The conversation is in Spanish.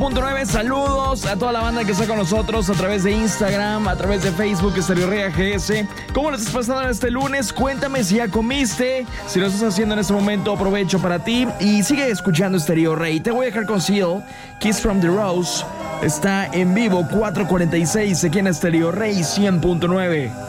100.9, saludos a toda la banda que está con nosotros a través de Instagram, a través de Facebook, Stereo Rey AGS. ¿Cómo lo estás pasando este lunes? Cuéntame si ya comiste, si lo estás haciendo en este momento, aprovecho para ti y sigue escuchando Stereo Rey. Te voy a dejar con Seal, Kiss from the Rose. Está en vivo, 4:46, aquí en Stereo Rey 100.9.